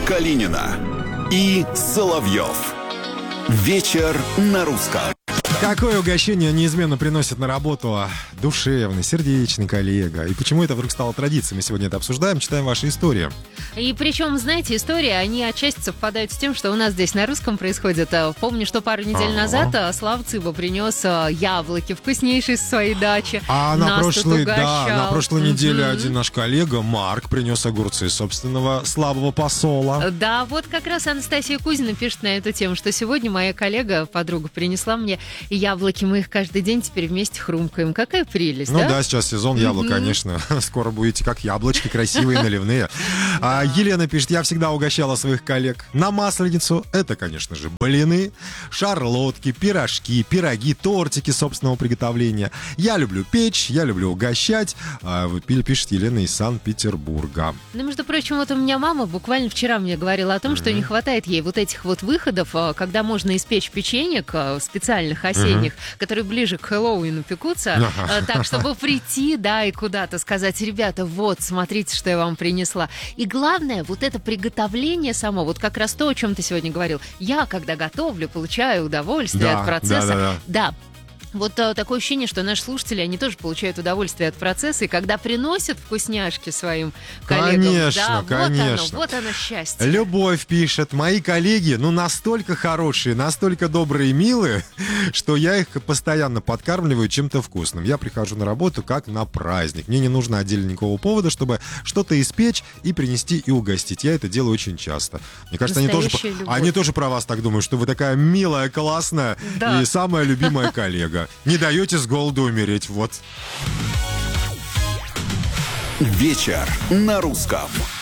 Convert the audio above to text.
Калинина и Соловьев. Вечер на русском. Какое угощение неизменно приносит на работу душевный, сердечный коллега? И почему это вдруг стало традицией? Мы сегодня это обсуждаем, читаем ваши истории. И причем, знаете, истории, они отчасти совпадают с тем, что у нас здесь на русском происходит. Помню, что пару недель назад Слава Цыба принес яблоки вкуснейшие с своей дачи. А на прошлой неделе Мгм. один наш коллега Марк принес огурцы собственного слабого посола. Да, вот как раз Анастасия Кузина пишет на эту тему, что сегодня моя коллега, подруга, принесла мне яблоки. Мы их каждый день теперь вместе хрумкаем. Какая прелесть, Ну да, сейчас сезон яблок, Мгм. конечно. Скоро будете как яблочки, красивые, наливные. А Елена пишет, я всегда угощала своих коллег на Масленицу. Это, конечно же, блины, шарлотки, пирожки, пироги, тортики собственного приготовления. Я люблю печь, я люблю угощать. Пишет Елена из Санкт-Петербурга. Ну, между прочим, вот у меня мама буквально вчера мне говорила о том, что не хватает ей вот этих вот выходов, когда можно испечь печенек специальных осенних, которые ближе к Хэллоуину пекутся, так, чтобы прийти, да, и куда-то сказать, ребята, вот, смотрите, что я вам принесла. И главное, вот это приготовление само, вот как раз то, о чем ты сегодня говорил. Я, когда готовлю, получаю удовольствие от процесса. Да. Вот такое ощущение, что наши слушатели, они тоже получают удовольствие от процесса, и когда приносят вкусняшки своим коллегам, Конечно, да, конечно. вот оно счастье. Любовь пишет, мои коллеги, настолько хорошие, настолько добрые и милые, что я их постоянно подкармливаю чем-то вкусным. Я прихожу на работу как на праздник. Мне не нужно отдельно никакого повода, чтобы что-то испечь и принести и угостить. Я это делаю очень часто. Мне кажется, они тоже про вас так думают, что вы такая милая, классная и самая любимая коллега. Не даете с голоду умереть, вот. Вечер на русском.